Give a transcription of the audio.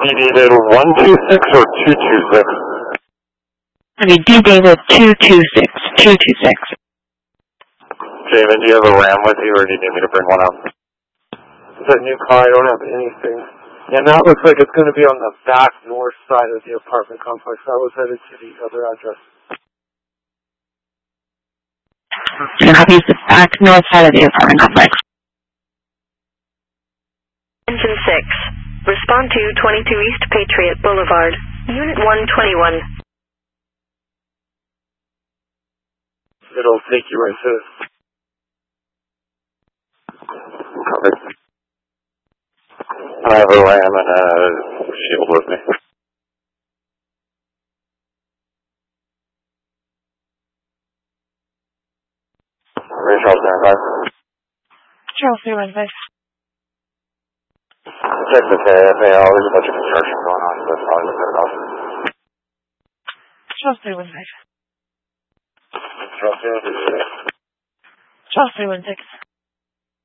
D-David 126 or 226? Okay, D-David 226. 226. Javen, do you have a RAM with you, or do you need me to bring one out? It's a new car. I don't have anything. Yeah, now it looks like it's going to be on the back north side of the apartment complex. I was headed to the other address. You have to use the back north side of the apartment complex. Engine 6. Respond to 22 East Patriot Boulevard. Unit 121. It'll take you right to this. Covered. I have a RAM and a shield with me. Ray Charles 95. Charles 315. Check the FAL. There's a bunch of construction going on, so that's probably what they're about. Charles 315. Charles 316. Charles 316.